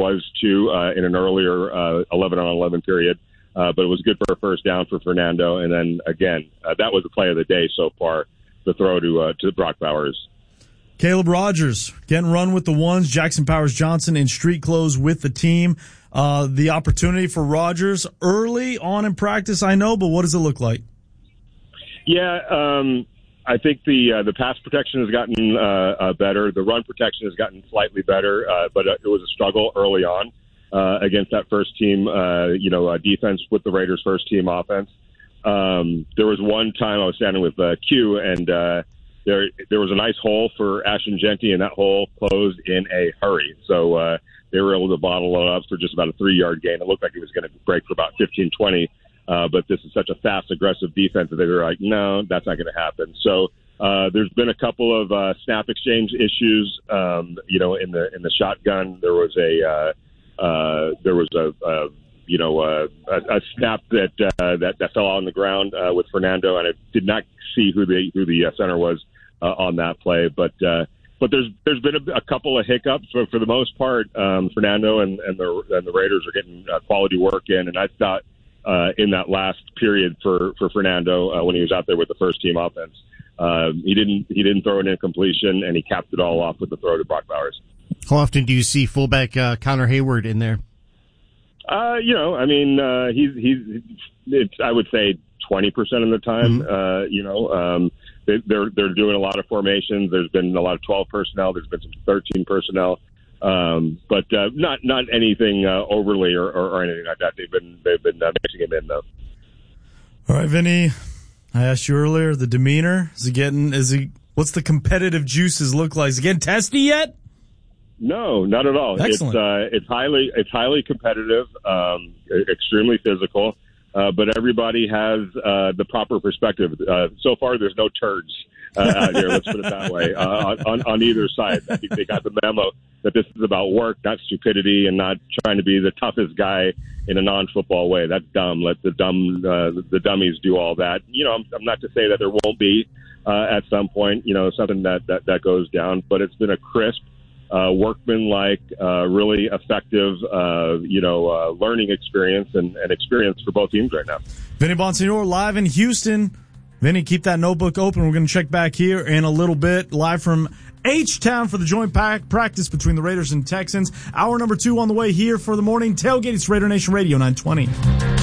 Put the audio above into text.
was too in an earlier 11-on-11 period. But it was good for a first down for Fernando. And then, again, that was the play of the day so far, the throw to Brock Bowers. Caleb Rogers getting run with the ones. Jackson Powers-Johnson in street clothes with the team. The opportunity for Rogers early on in practice, I know, but what does it look like? Yeah, I think the pass protection has gotten better. The run protection has gotten slightly better, but it was a struggle early on against that first team, defense with the Raiders' first team offense. There was one time I was standing with Q, and there was a nice hole for Ashton Jeanty, and that hole closed in a hurry. So they were able to bottle it up for just about a 3-yard gain. It looked like it was going to break for about 15-20. But this is such a fast, aggressive defense that they were like, no, that's not going to happen. So there's been a couple of snap exchange issues. In the shotgun, there was a snap that fell on the ground with Fernando, and I did not see who the center was on that play. But there's been a couple of hiccups. For the most part, Fernando and the Raiders are getting quality work in, and I thought. In that last period for Fernando when he was out there with the first team offense. He didn't throw an incompletion, and he capped it all off with the throw to Brock Bowers. How often do you see fullback Connor Hayward in there? He's I would say 20% of the time. They're doing a lot of formations. There's been a lot of 12 personnel. There's been some 13 personnel. But not anything overly or anything like that. They've been mixing him in though. All right, Vinny. I asked you earlier the demeanor. What's the competitive juices look like? Is it getting testy yet? No, not at all. Excellent. It's highly competitive, extremely physical. But everybody has the proper perspective. So far, there's no turds out here. Let's put it that way. On either side, I think they got the memo that this is about work, not stupidity, and not trying to be the toughest guy in a non-football way. That's dumb. Let the dummies do all that. I'm not to say that there won't be at some point, something that goes down, but it's been a crisp, workmanlike, really effective, learning experience and experience for both teams right now. Vinny Bonsignore live in Houston. Vinny, keep that notebook open. We're going to check back here in a little bit, live from H-Town for the joint practice between the Raiders and Texans. Hour number 2 on the way here for the morning tailgate. It's Raider Nation Radio 920.